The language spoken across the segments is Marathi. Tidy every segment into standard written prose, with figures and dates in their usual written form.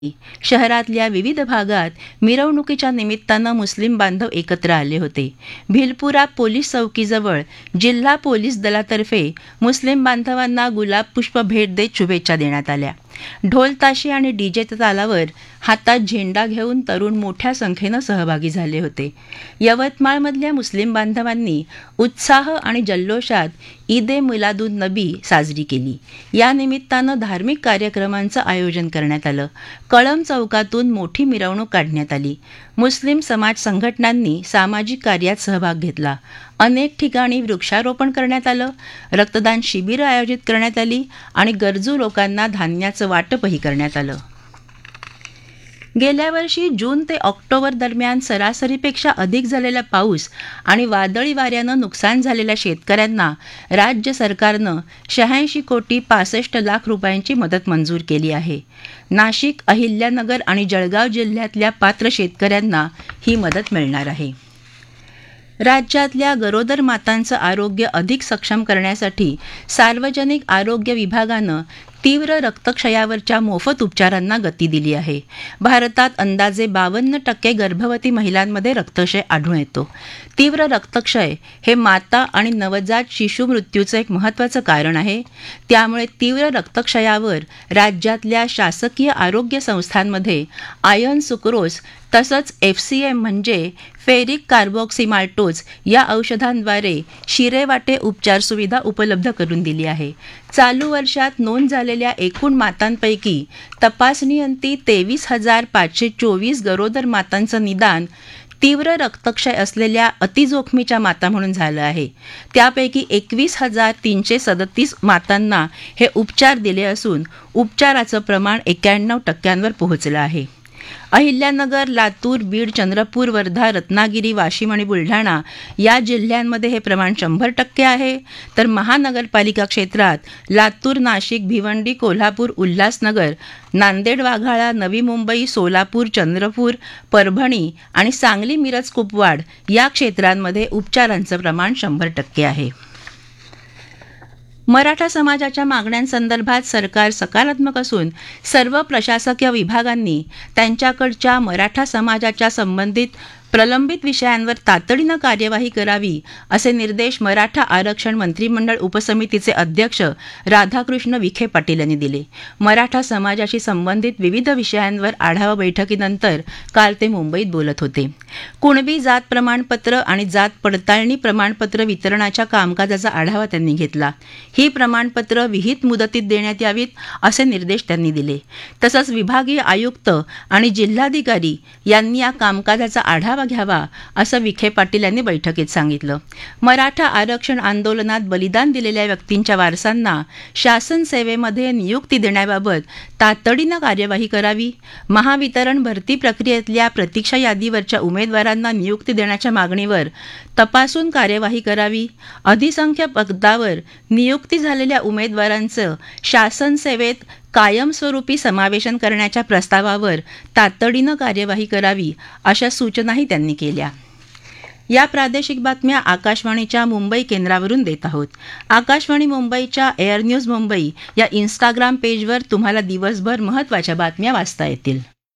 शहरातल्या विविध भागात मिरवणुकीच्या निमित्तानं मुस्लिम बांधव एकत्र आले होते. भिलपुरा पोलीस चौकीजवळ जिल्हा पोलीस दलातर्फे मुस्लिम बांधवांना गुलाब पुष्प भेट देत शुभेच्छा देण्यात आल्या. ढोल ताशे आणि डीजेच्या तालावर हातात झेंडा घेऊन तरुण मोठ्या संख्येनं सहभागी झाले होते. यवतमाळमधल्या मुस्लिम बांधवांनी उत्साह आणि जल्लोषात ईद ए मिलादुन नबी साजरी केली. या निमित्तानं धार्मिक कार्यक्रमांचं आयोजन करण्यात आलं. कळंब चौकातून मोठी मिरवणूक काढण्यात आली. मुस्लिम समाज संघटनांनी सामाजिक कार्यात सहभाग घेतला. अनेक ठिकाणी वृक्षारोपण करण्यात आलं. रक्तदान शिबिरं आयोजित करण्यात आली आणि गरजू लोकांना धान्याचं वाटपही करण्यात आलं. गेल्या वर्षी जून ते ऑक्टोबर दरम्यान सरासरीपेक्षा अधिक झालेला पाऊस आणि वादळी वाऱ्यानं नुकसान झालेल्या शेतकऱ्यांना राज्य सरकारनं 86 कोटी 65 लाख रुपयांची मदत मंजूर केली आहे. नाशिक, अहिल्यानगर आणि जळगाव जिल्ह्यातल्या पात्र शेतकऱ्यांना ही मदत मिळणार आहे. राज्यातल्या गरोदर मातांचं आरोग्य अधिक सक्षम करण्यासाठी सार्वजनिक आरोग्य विभागानं तीव्र रक्तक्षयावरच्या मोफत उपचारांना गती दिली आहे. भारतात अंदाजे 52% गर्भवती महिलांमध्ये रक्तक्षय आढळून येतो. तीव्र रक्तक्षय हे माता आणि नवजात शिशु मृत्यूचं एक महत्त्वाचं कारण आहे. त्यामुळे तीव्र रक्तक्षयावर राज्यातल्या शासकीय आरोग्य संस्थांमध्ये आयर्न सुक्रोज तसंच FCM म्हणजे फेरिक कार्बोक्सिमाल्टोज या औषधांद्वारे शिरेवाटे उपचार सुविधा उपलब्ध करून दिली आहे. चालू वर्षात नोंद झालेल्या एकूण मातांपैकी तपासणीअंती 23,524 गरोदर मातांचं निदान तीव्र रक्तक्षय असलेल्या अतिजोखमीच्या माता म्हणून झालं आहे. त्यापैकी 21,337 मातांना हे उपचार दिले असून उपचाराचं प्रमाण 91% पोहोचलं आहे. अहिल्यानगर, लातूर, बीड, चंद्रपूर, वर्धा, रत्नागिरी, वाशिम आणि बुलढाणा या जिल्ह्यांमध्ये हे प्रमाण 100% आहे. तर महानगरपालिका क्षेत्रात लातूर, नाशिक, भिवंडी, कोल्हापूर, उल्हासनगर, नांदेड, वाघाळा, नवी मुंबई, सोलापूर, चंद्रपूर, परभणी आणि सांगली, मिरज, कुपवाड या क्षेत्रांमध्ये उपचारांचं प्रमाण 100% आहे. मराठा समाजाच्या मागण्यांसंदर्भात सरकार सकारात्मक असून सर्व प्रशासकीय विभागांनी त्यांच्याकडच्या मराठा समाजाच्या संबंधित प्रलंबित विषयांवर तातडीनं कार्यवाही करावी असे निर्देश मराठा आरक्षण मंत्रिमंडळ उपसमितीचे अध्यक्ष राधाकृष्ण विखे पाटील यांनी दिले. मराठा समाजाशी संबंधित विविध विषयांवर आढावा बैठकीनंतर काल ते मुंबईत बोलत होते. कुणबी जात प्रमाणपत्र आणि जात पडताळणी प्रमाणपत्र वितरणाच्या कामकाजाचा आढावा त्यांनी घेतला. ही प्रमाणपत्र विहित मुदतीत देण्यात यावीत असे निर्देश त्यांनी दिले. तसंच विभागीय आयुक्त आणि जिल्हाधिकारी यांनी या कामकाजाचा आढावा घ्यावा असं विखे पाटील यांनी बैठकीत सांगितलं. मराठा आरक्षण आंदोलनात बलिदान दिलेल्या व्यक्तींच्या वारसांना शासन सेवेमध्ये नियुक्ती देण्याबाबत तातडीनं कार्यवाही करावी. महावितरण भरती प्रक्रियेतल्या प्रतीक्षा यादीवरच्या उमेदवारांना नियुक्ती देण्याच्या मागणीवर तपासून कार्यवाही करावी. अधिसंख्य पदावर नियुक्ती झालेल्या उमेदवारांचं शासन सेवेत कायमस्वरूपी समावेशन करण्याच्या प्रस्तावावर तातडीनं कार्यवाही करावी अशा सूचनाही त्यांनी केल्या. या प्रादेशिक बातम्या आकाशवाणीच्या मुंबई केंद्रावरून देत आहोत. आकाशवाणी मुंबईच्या एअर न्यूज मुंबई या इंस्टाग्राम पेजवर तुम्हाला दिवसभर महत्त्वाच्या बातम्या वाचता येतील.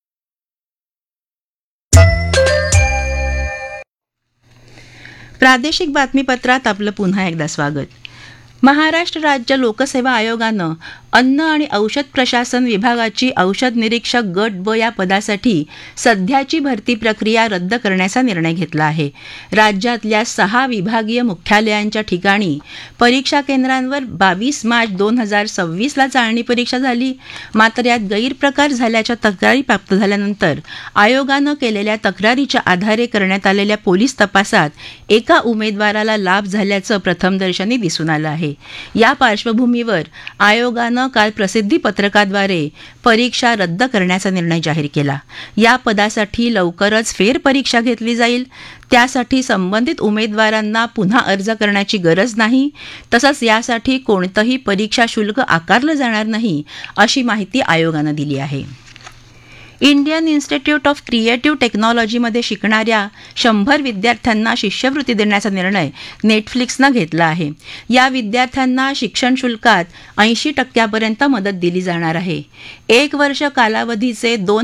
प्रादेशिक बातमीपत्रात आपलं पुन्हा एकदा स्वागत. महाराष्ट्र राज्य लोकसेवा आयोगानं अन्न आणि औषध प्रशासन विभागाची औषध निरीक्षक गट ब या पदासाठी सध्याची भरती प्रक्रिया रद्द करण्याचा निर्णय घेतला आहे. राज्यातल्या 6 विभागीय मुख्यालयांच्या ठिकाणी परीक्षा केंद्रांवर 22 मार्च 2026 चाळणी परीक्षा झाली. मात्र यात गैरप्रकार झाल्याच्या तक्रारी प्राप्त झाल्यानंतर आयोगानं केलेल्या तक्रारीच्या आधारे करण्यात आलेल्या पोलीस तपासात एका उमेदवाराला लाभ झाल्याचं प्रथमदर्शनी दिसून आलं आहे. या पार्श्वभूमीवर आयोगानं काल प्रसिद्धी पत्रकाद्वारे परीक्षा रद्द करण्याचा निर्णय जाहीर केला. या पदासाठी लवकरच फेरपरीक्षा घेतली जाईल. त्यासाठी संबंधित उमेदवारांना पुन्हा अर्ज करण्याची गरज नाही. तसंच यासाठी कोणतंही परीक्षा शुल्क आकारलं जाणार नाही अशी माहिती आयोगानं दिली आहे. इंडियन इन्स्टिट्यूट ऑफ क्रिएटिव्ह टेक्नॉलॉजीमध्ये शिकणाऱ्या 100 विद्यार्थ्यांना शिष्यवृत्ती देण्याचा निर्णय नेटफ्लिक्सनं घेतला आहे. या विद्यार्थ्यांना शिक्षण शुल्कात 80% मदत दिली जाणार आहे. 1 वर्ष कालावधीचे 2